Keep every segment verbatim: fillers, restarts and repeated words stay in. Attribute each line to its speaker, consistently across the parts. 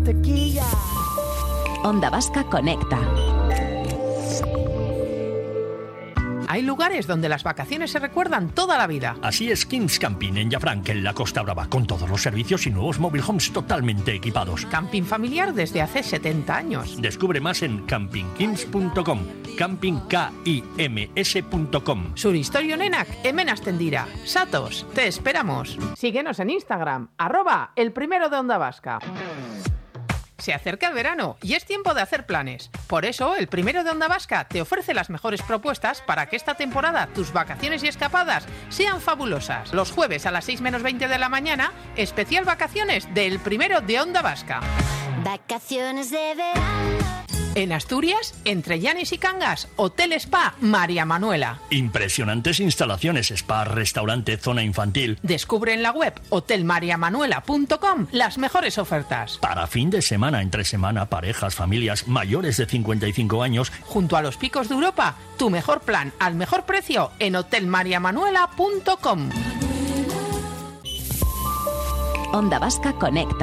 Speaker 1: mantequilla.
Speaker 2: Onda Vasca conecta.
Speaker 3: Hay lugares donde las vacaciones se recuerdan toda la vida.
Speaker 4: Así es Kings Camping en Llafranc, en la Costa Brava, con todos los servicios y nuevos mobile homes totalmente equipados.
Speaker 3: Camping familiar desde hace setenta años.
Speaker 4: Descubre más en camping kings punto com, camping kims punto com.
Speaker 3: Suristorio nenak, hemen astendira. Satos, te esperamos. Síguenos en Instagram, arroba el primero de Onda Vasca. Se acerca el verano y es tiempo de hacer planes. Por eso, el primero de Onda Vasca te ofrece las mejores propuestas para que esta temporada tus vacaciones y escapadas sean fabulosas. Los jueves a las seis menos veinte de la mañana, especial vacaciones del primero de Onda Vasca.
Speaker 5: Vacaciones de verano.
Speaker 3: En Asturias, entre Llanes y Cangas, Hotel Spa María Manuela.
Speaker 4: Impresionantes instalaciones, spa, restaurante, zona infantil.
Speaker 3: Descubre en la web hotel maria manuela punto com las mejores ofertas.
Speaker 4: Para fin de semana, entre semana, parejas, familias mayores de cincuenta y cinco años.
Speaker 3: Junto a los picos de Europa, tu mejor plan al mejor precio en hotel maria manuela punto com.
Speaker 2: Onda Vasca conecta.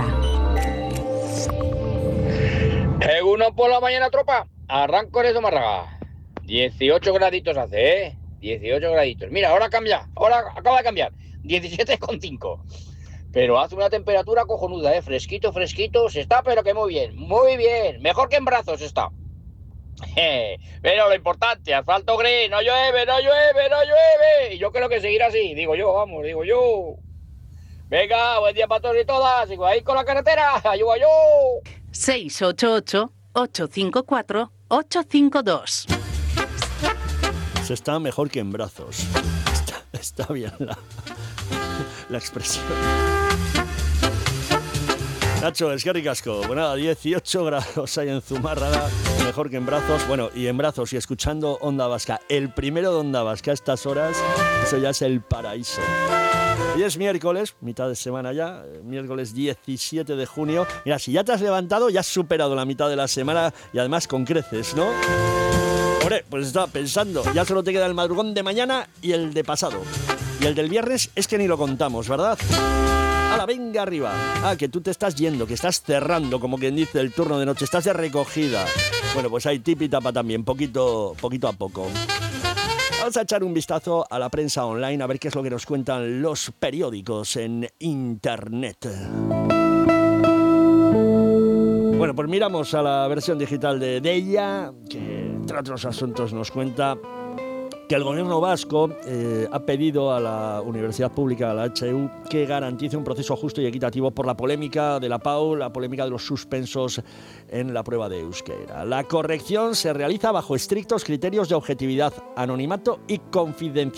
Speaker 6: Egunon por la mañana, tropa. Arranco en Zumárraga. dieciocho graditos hace, ¿eh? dieciocho graditos. Mira, ahora cambia. Ahora acaba de cambiar. diecisiete coma cinco. Pero hace una temperatura cojonuda, ¿eh? Fresquito, fresquito. Se está, pero que muy bien. Muy bien. Mejor que en Brazos está. Pero lo importante, asfalto gris. No llueve, no llueve, no llueve. Y yo creo que seguirá así. Digo yo, vamos, digo yo. Venga, buen día para todos y todas. Sigo ahí con la carretera. Ayuda yo.
Speaker 2: seis ocho ocho, ocho cinco cuatro, ocho cinco dos.
Speaker 4: Se está mejor que en Brazos. Está, está bien la, la expresión. Nacho, es que ricasco. Bueno, nada, dieciocho grados hay en Zumárraga, mejor que en Brazos. Bueno, y en Brazos y escuchando Onda Vasca. El primero de Onda Vasca a estas horas, eso ya es el paraíso. Hoy es miércoles, mitad de semana ya, miércoles diecisiete de junio. Mira, si ya te has levantado, ya has superado la mitad de la semana y además con creces, ¿no? Hombre, pues estaba pensando, ya solo te queda el madrugón de mañana y el de pasado. Y el del viernes es que ni lo contamos, ¿verdad? ¡Hala, venga arriba! Ah, que tú te estás yendo, que estás cerrando, como quien dice, el turno de noche, estás de recogida. Bueno, pues hay tip y tapa también, poquito, poquito a poco. Vamos a echar un vistazo a la prensa online, a ver qué es lo que nos cuentan los periódicos en internet. Bueno, pues miramos a la versión digital de Deia, que entre otros asuntos nos cuenta que el gobierno vasco eh, ha pedido a la Universidad Pública, a la H U, que garantice un proceso justo y equitativo por la polémica de la P A U, la polémica de los suspensos en la prueba de euskera. La corrección se realiza bajo estrictos criterios de objetividad, anonimato y confidencialidad.